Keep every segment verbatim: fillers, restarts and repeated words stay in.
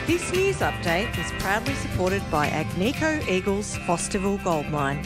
This news update is proudly supported by Agnico Eagles Fosterville Gold Mine.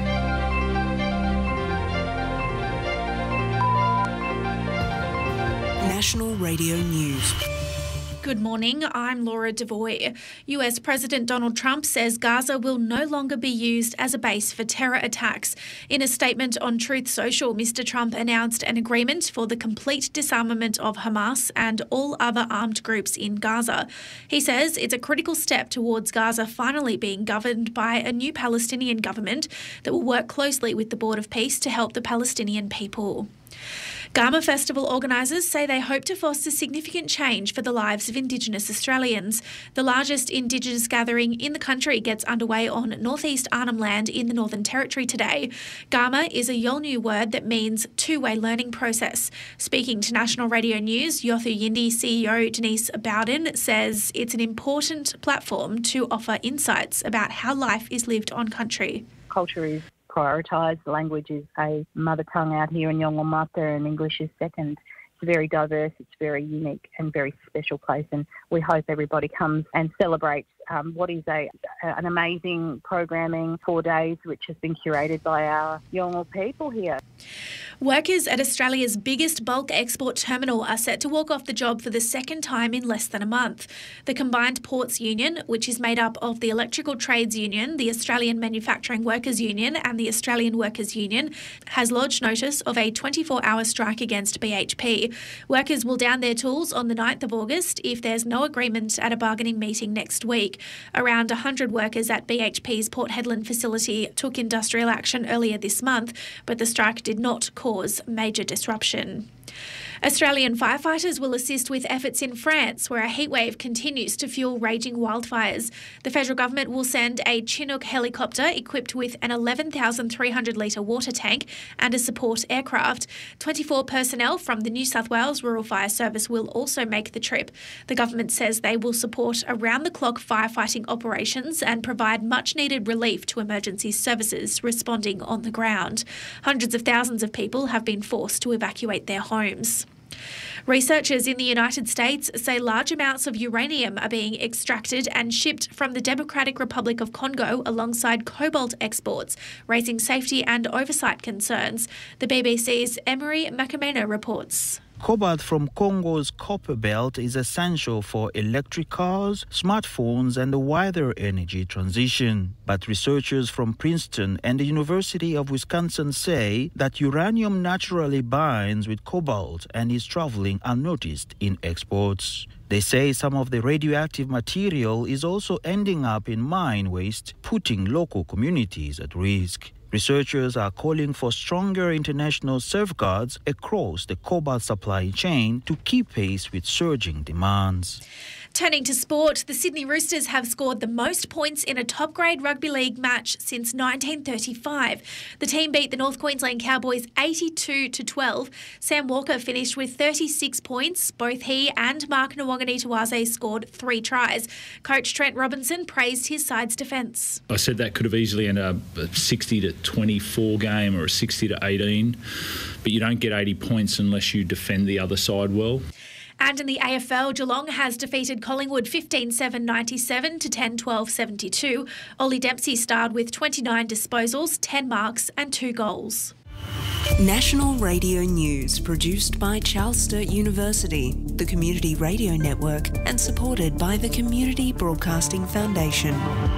National Radio News. Good morning, I'm Laura Devoy. U S President Donald Trump says Gaza will no longer be used as a base for terror attacks. In a statement on Truth Social, Mister Trump announced an agreement for the complete disarmament of Hamas and all other armed groups in Gaza. He says it's a critical step towards Gaza finally being governed by a new Palestinian government that will work closely with the Board of Peace to help the Palestinian people. Garma Festival organisers say they hope to foster significant change for the lives of Indigenous Australians. The largest Indigenous gathering in the country gets underway on Northeast Arnhem Land in the Northern Territory today. Garma is a Yolngu word that means two-way learning process. Speaking to National Radio News, Yothu Yindi C E O Denise Bowden says it's an important platform to offer insights about how life is lived on country. Culture is prioritised. Language is a mother tongue out here in Yolngu and English is second. It's very diverse, it's very unique and very special place, and we hope everybody comes and celebrates um, what is a an amazing programming four days which has been curated by our Yolngu people here. Workers at Australia's biggest bulk export terminal are set to walk off the job for the second time in less than a month. The Combined Ports Union, which is made up of the Electrical Trades Union, the Australian Manufacturing Workers Union and the Australian Workers Union, has lodged notice of a twenty-four hour strike against B H P. Workers will down their tools on the ninth of August if there's no agreement at a bargaining meeting next week. Around one hundred workers at B H P's Port Hedland facility took industrial action earlier this month, but the strike did not cause major disruption. Australian firefighters will assist with efforts in France, where a heatwave continues to fuel raging wildfires. The federal government will send a Chinook helicopter equipped with an eleven thousand three hundred litre water tank and a support aircraft. twenty-four personnel from the New South Wales Rural Fire Service will also make the trip. The government says they will support around-the-clock firefighting operations and provide much-needed relief to emergency services responding on the ground. Hundreds of thousands of people have been forced to evacuate their homes. Researchers in the United States say large amounts of uranium are being extracted and shipped from the Democratic Republic of Congo alongside cobalt exports, raising safety and oversight concerns. The B B C's Emery Makamena reports. Cobalt from Congo's copper belt is essential for electric cars, smartphones and the wider energy transition. But researchers from Princeton and the University of Wisconsin say that uranium naturally binds with cobalt and is traveling unnoticed in exports. They say some of the radioactive material is also ending up in mine waste, putting local communities at risk. Researchers are calling for stronger international safeguards across the cobalt supply chain to keep pace with surging demands. Turning to sport, the Sydney Roosters have scored the most points in a top-grade rugby league match since nineteen thirty-five. The team beat the North Queensland Cowboys eighty-two to twelve. Sam Walker finished with thirty-six points. Both he and Mark Nwanganituwaze scored three tries. Coach Trent Robinson praised his side's defence. I said that could have easily ended up a sixty to twenty-four game or a sixty to eighteen, but you don't get eighty points unless you defend the other side well. And in the A F L, Geelong has defeated Collingwood fifteen seven ninety-seven to ten twelve seventy-two. Ollie Dempsey starred with twenty-nine disposals, ten marks and two goals. National Radio News, produced by Charles Sturt University, the Community Radio Network, and supported by the Community Broadcasting Foundation.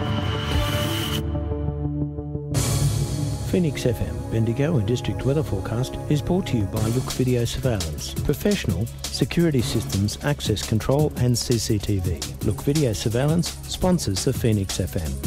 Phoenix F M, Bendigo and District Weather Forecast is brought to you by Look Video Surveillance, professional security systems, access control and C C T V. Look Video Surveillance sponsors the Phoenix F M.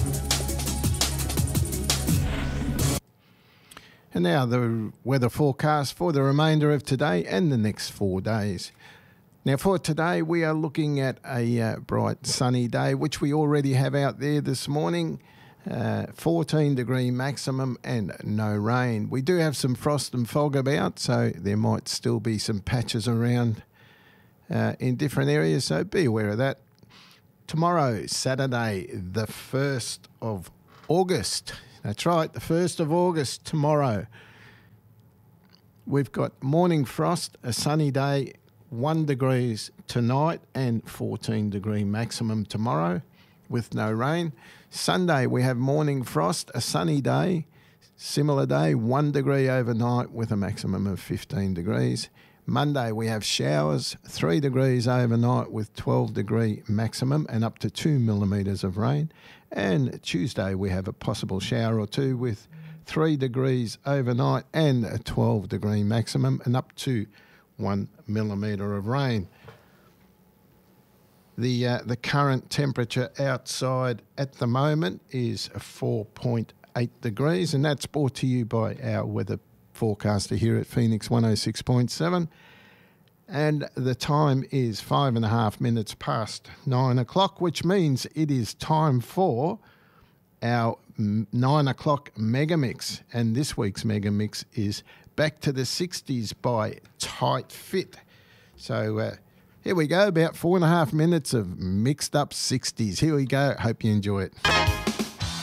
And now the weather forecast for the remainder of today and the next four days. Now for today we are looking at a uh, bright sunny day, which we already have out there this morning. Uh, fourteen degree maximum and no rain. We do have some frost and fog about, so there might still be some patches around uh, in different areas, so be aware of that. Tomorrow, Saturday, the first of August. That's right, the first of August tomorrow. We've got morning frost, a sunny day, one degrees tonight and fourteen degree maximum tomorrow with no rain. Sunday we have morning frost, a sunny day, similar day, one degree overnight with a maximum of fifteen degrees. Monday we have showers, three degrees overnight with twelve degree maximum and up to two millimetres of rain. And Tuesday we have a possible shower or two with three degrees overnight and a twelve degree maximum and up to one millimetre of rain. The, uh, the current temperature outside at the moment is four point eight degrees, and that's brought to you by our weather forecaster here at Phoenix one oh six point seven. And the time is five and a half minutes past nine o'clock, which means it is time for our nine o'clock Mega Mix. And this week's Mega Mix is Back to the sixties by Tight Fit. So uh, here we go, about four and a half minutes of mixed up sixties. Here we go. Hope you enjoy it.